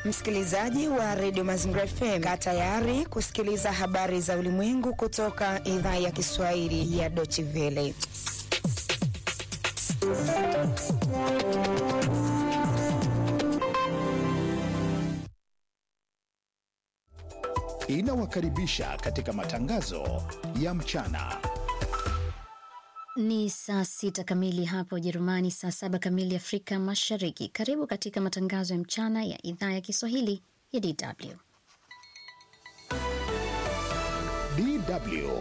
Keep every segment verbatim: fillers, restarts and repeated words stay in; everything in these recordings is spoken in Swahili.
Msikilizaji wa Radio Mazingira F M, kaa tayari kusikiliza habari za ulimwengu kutoka idhaa ya Kiswahili ya Deutsche Welle. Inawakaribisha katika matangazo ya mchana. Ni saa sita kamili hapo Ujerumani, saa saba kamili Afrika Mashariki. Karibu katika matangazo ya mchana ya idhaa ya Kiswahili ya D W. D W.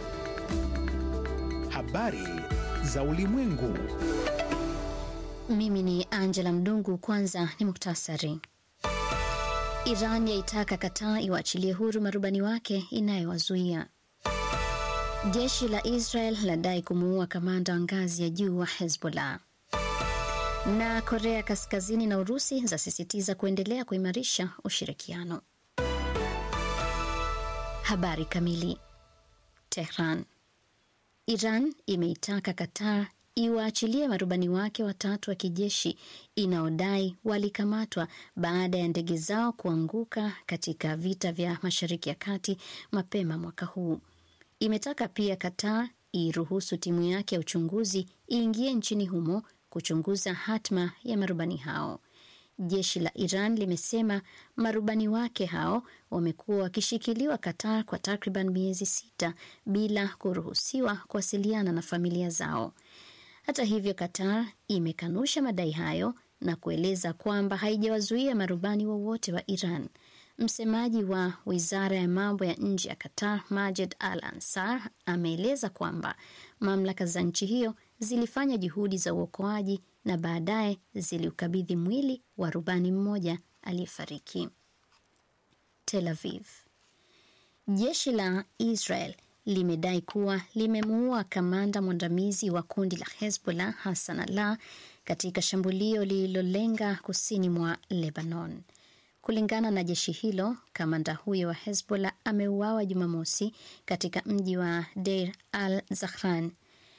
Habari za ulimwengu. Mimi ni Angela Mdungu. Kwanza ni muktasari. Iran yaitaka Qatar iwaachilie huru marubani wake inayowazuia. Jeshi la Israel ladai kumuua kamanda wa ngazi ya juu wa Hezbollah. Na Korea Kaskazini na Urusi zasisitiza kuendelea kuimarisha ushirikiano. Habari kamili. Tehran. Iran imeitaka Qatar iwaachilie marubani wake watatu wa kijeshi inaodai walikamatwa baada ya ndege zao kuanguka katika vita vya Mashariki ya Kati mapema mwaka huu. Imetaka pia Qatar iruhusu timu yake ya uchunguzi iingie nchini humo kuchunguza hatma ya marubani hao. Jeshi la Iran limesema marubani wake hao wamekuwa wakishikiliwa Qatar kwa takriban miezi sita bila kuruhusiwa kuwasiliana na familia zao. Hata hivyo, Qatar imekanusha madai hayo na kueleza kwamba haijawazuia marubani wowote wa, wa Iran. Msemaji wa Wizara ya Mambo ya Nje ya Qatar, Majed Al-Ansar, ameeleza kwamba mamlaka za nchi hiyo zilifanya juhudi za uokoaji na baadaye ziliukabidhi mwili wa rubani mmoja aliyefariki. Tel Aviv. Jeshi la Israel limedai kuwa limemuua kamanda mwandamizi wa kundi la Hezbollah Hassan Allah katika shambulio lililolenga kusini mwa Lebanon. Kulingana na jeshi hilo, kamanda huyo wa Hezbollah ameuawa Jumamosi katika mji wa Deir al-Zahran.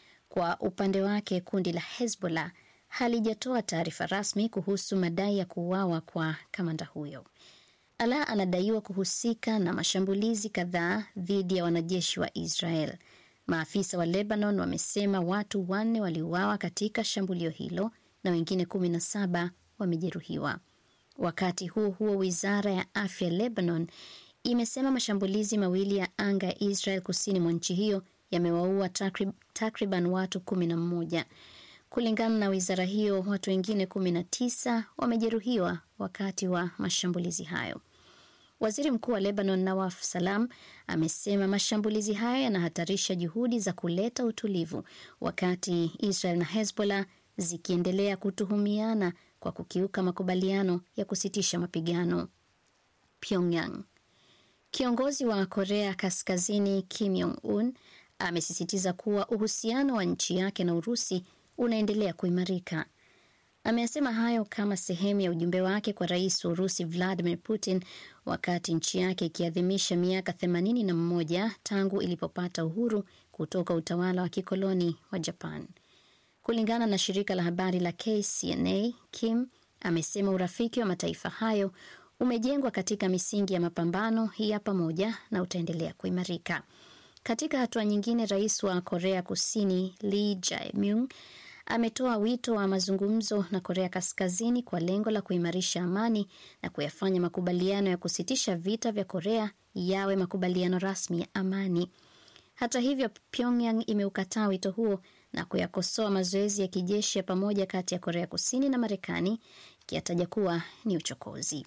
Kwa upande wake, kundi la Hezbollah halijatoa taarifa rasmi kuhusu madai ya kuuawa kwa kamanda huyo. Allah anadaiwa kuhusika na mashambulizi kadhaa dhidi ya wanajeshi wa Israel. Maafisa wa Lebanon wamesema watu wanne waliuawa katika shambulio hilo na wengine kumi na saba wamejeruhiwa. Wakati huo huo, Wizara ya Afya Lebanon imesema mashambulizi mawili ya anga ya Israel kusini mwa nchi hiyo yamewaua takrib, takriban watu kumi na mmoja. Kulingana na wizara hiyo, watu wengine kumi na tisa wamejeruhiwa wakati wa mashambulizi hayo. Waziri Mkuu wa Lebanon Nawaf Salam amesema mashambulizi hayo yanahatarisha juhudi za kuleta utulivu wakati Israel na Hezbollah zikiendelea kutuhumiana kwa kukiuka makubaliano ya kusitisha mapigano. Pyongyang. Kiongozi wa Korea Kaskazini Kim Jong-un amesisitiza kuwa uhusiano wa nchi yake na Urusi unaendelea kuimarika. Amesema hayo kama sehemu ya ujumbe wake kwa rais wa Urusi Vladimir Putin wakati nchi yake ikiadhimisha miaka themanini na mmoja tangu ilipopata uhuru kutoka utawala wa kikoloni wa Japan. Kulingana na shirika la habari la K C N A, Kim amesema urafiki wa mataifa hayo umejengwa katika misingi ya mapambano ya pamoja na utaendelea kuimarika. Katika hatua nyingine, rais wa Korea Kusini Lee Jae-myung ametoa wito wa mazungumzo na Korea Kaskazini kwa lengo la kuimarisha amani na kuyafanya makubaliano ya kusitisha vita vya Korea yawe makubaliano rasmi ya amani. Hata hivyo, Pyongyang imeukataa wito huo na kuyakosoa mazoezi ya kijeshi ya pamoja kati ya Korea Kusini na Marekani, ikiyataja kuwa ni uchokozi.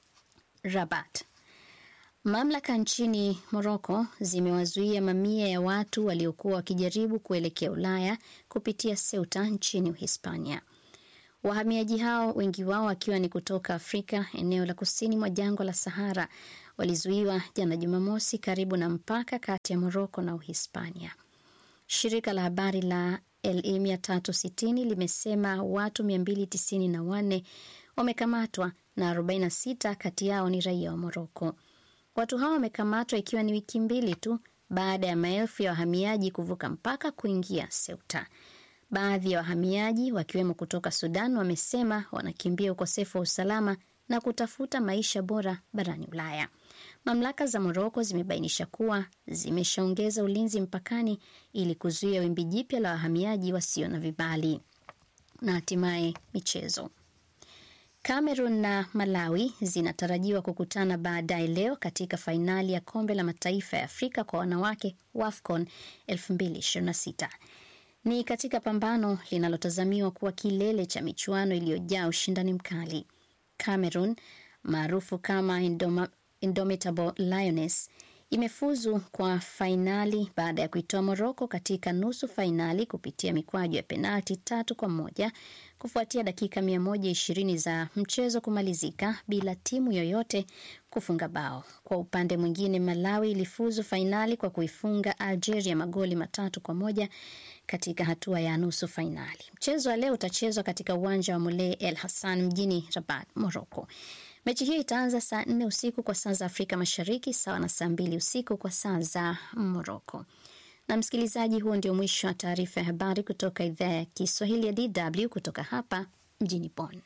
Rabat. Mamlaka nchini Morocco zimewazuia mamia ya watu waliokuwa wakijaribu kuelekea Ulaya kupitia Ceuta nchini Uhispania. Wahamiaji hao, wengi wao wakiwa ni kutoka Afrika, eneo la kusini mwa jangwa la Sahara, walizuiwa jana Jumamosi karibu na mpaka kati ya Morocco na Uhispania. Shirika la habari la L E mia tatu sitini limesema watu mia mbili tisini na wanne wamekamatwa na arobaini na sita kati yao ni raia wa Morocco. Watu hao wamekamatwa ikiwa ni wiki mbili tu baada ya maelfu ya wahamiaji kuvuka mpaka kuingia Ceuta. Baadhi ya wahamiaji wakiwemo kutoka Sudan wamesema wanakimbia ukosefu wa usalama na kutafuta maisha bora barani Ulaya. Mamlaka za Morocco zimebainisha kuwa zimeshaongeza ulinzi mpakani ili kuzuia wimbi jipya la wahamiaji wasio na vibali. Na hatimaye michezo. Cameroon na Malawi zinatarajiwa kukutana baadaye leo katika fainali ya kombe la mataifa ya Afrika kwa wanawake WAFCON elfu mbili ishirini na sita. Ni katika pambano linalotazamiwa kuwa kilele cha michuano iliyojaa ushindani mkali. Cameroon, maarufu kama Indoma, Indomitable Lioness, imefuzu kwa fainali baada ya kuitoa Morocco katika nusu fainali kupitia mikwaju ya penalti tatu kwa moja kufuatia dakika mia moja ishirini za mchezo kumalizika bila timu yoyote kufunga bao. Kwa upande mwingine, Malawi ilifuzu fainali kwa kuifunga Algeria magoli matatu kwa moja katika hatua ya nusu fainali. Mchezo wa leo utachezwa katika uwanja wa Moulay El Hassan mjini Rabat, Morocco. Mechi hii itaanza saa nne usiku kwa saa za Afrika Mashariki, sawa na saa mbili usiku kwa saa za Morocco. Na msikilizaji, huo ndio mwisho wa taarifa ya habari kutoka idhaa ya Kiswahili ya D W kutoka hapa mjini Bonn.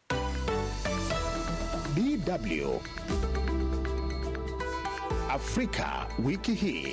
D W Afrika wiki hii.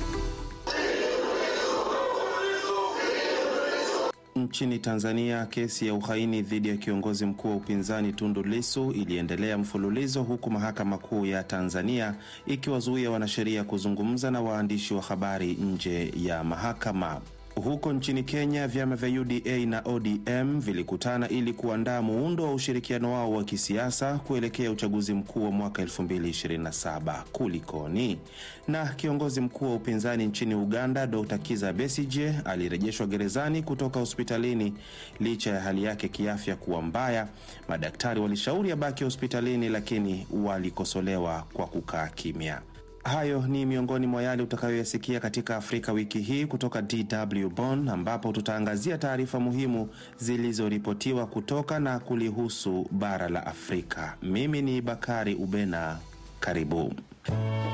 Nchini Tanzania, kesi ya uhaini dhidi ya kiongozi mkuu wa upinzani Tundu Lissu iliendelea mfululizo, huku mahakama kuu ya Tanzania ikiwazuia wanasheria kuzungumza na waandishi wa habari nje ya mahakama. Huko nchini Kenya, vyama vya U D A na O D M vilikutana ili kuandaa muundo wa ushirikiano wao wa kisiasa kuelekea uchaguzi mkuu wa mwaka elfu mbili ishirini na saba. Kulikoni? Na kiongozi mkuu wa upinzani nchini Uganda, Doctor Kizza Besigye, alirejeshwa gerezani kutoka hospitalini licha ya hali yake kiafya kuwa mbaya. Madaktari walishauri abaki hospitalini, lakini walikosolewa kwa kukaa kimya. Hayo ni miongoni mwa yale utakayoyasikia katika Afrika wiki hii kutoka D W Bonn, ambapo tutaangazia taarifa muhimu zilizoripotiwa kutoka na kulihusu bara la Afrika. Mimi ni Bakari Ubena. Karibu.